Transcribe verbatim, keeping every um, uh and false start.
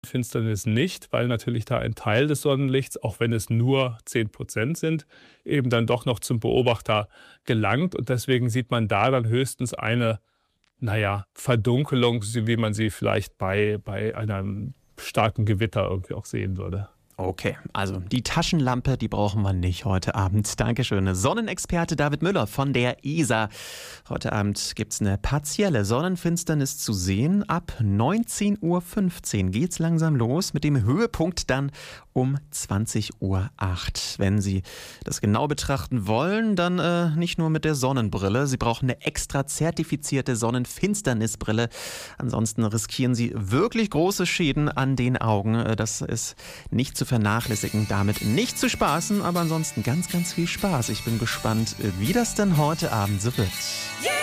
Finsternis nicht, weil natürlich da ein Teil des Sonnenlichts, auch wenn es nur zehn Prozent sind, eben dann doch noch zum Beobachter gelangt. Und deswegen sieht man da dann höchstens eine, naja, Verdunkelung, so wie man sie vielleicht bei, bei einem starken Gewitter irgendwie auch sehen würde. Okay, also die Taschenlampe, die brauchen wir nicht heute Abend. Dankeschön. Sonnenexperte David Müller von der E S A. Heute Abend gibt es eine partielle Sonnenfinsternis zu sehen. Ab neunzehn Uhr fünfzehn geht's langsam los mit dem Höhepunkt dann um zwanzig Uhr acht. Wenn Sie das genau betrachten wollen, dann äh, nicht nur mit der Sonnenbrille. Sie brauchen eine extra zertifizierte Sonnenfinsternisbrille. Ansonsten riskieren Sie wirklich große Schäden an den Augen. Das ist nicht zu vernachlässigen, damit nicht zu spaßen, aber ansonsten ganz, ganz viel Spaß. Ich bin gespannt, wie das denn heute Abend so wird.